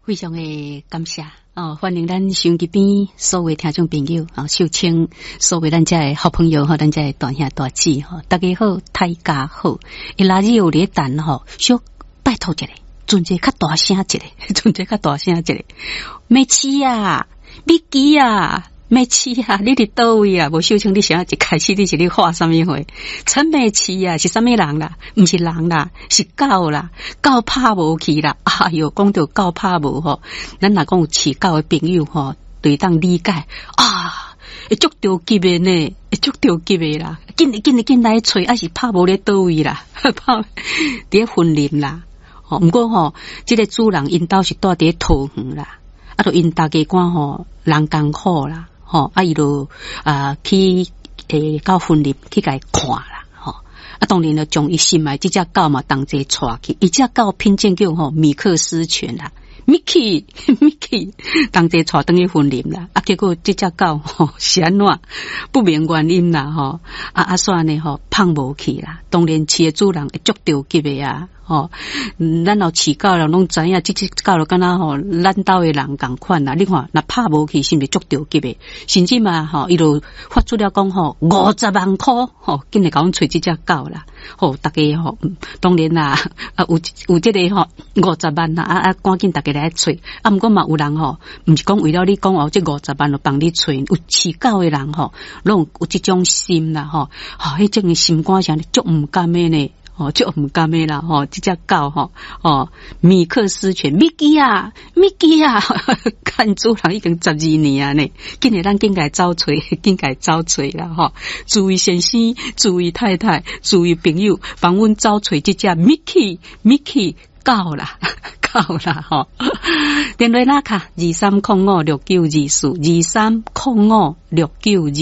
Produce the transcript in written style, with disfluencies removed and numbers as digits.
非常的感谢哦！欢迎咱收音机边所有听众朋友啊，秀清所有咱家的好朋友哈，咱家的大兄大姊哈，大家好，大家好！伊拉日有咧等哈，小拜托一下，准者较大声一下，准者较大声一下，妹妻啊，米基啊！妹妻啊，你伫倒位啊？无秀清，你想一开始你是咧画什么货？陈妹妻啊，是什么人啦？毋是人啦，是狗啦，狗拍无去啦！哎哟，讲到狗拍无吼，咱若讲有饲狗的朋友吼，对当理解啊，会足着急的呢，会足着急的啦，紧来找，还是拍无咧倒位啦？拍伫咧婚林啦。吼，毋过吼，即个主人因兜是住伫桃园啦，啊，著因大家官吼人艰苦啦。吼，啊，伊就去到婚礼去甲伊看啦，吼，啊，当然了，将伊心爱即只狗嘛，同齐带去，伊只狗品种叫吼米克斯犬啦。Mickey， 同齐带登去婚礼啦，啊，结果这只狗吼是安怎不明原因啦，吼，算呢吼放无去啦，当然饲的主人会足着急的啊，吼，咱老饲狗了拢知影，这只狗了敢若吼咱兜的人共款啦，你看若拍无去，是毋是足着急的？甚至嘛吼，伊就发出了讲吼50万块，吼，紧来甲阮找这只狗啦，吼，大家吼，当然啦，有这个吼50万啦，赶紧大家来找，毋过嘛有人吼，毋是讲为了你讲哦，这50万就帮你找，有饲狗的人吼，拢有这种心啦，吼，迄种的心肝上足毋甘的呢。哦，就唔甘的啦，吼，这只狗吼，哦，米克斯犬，米基啊，看主人已经12年啊呢，今日咱紧来找找啦，吼，诸位先生，诸位太太，诸位朋友，帮阮找找这只Mickey狗啦，吼，电话拉卡23056924，23056924。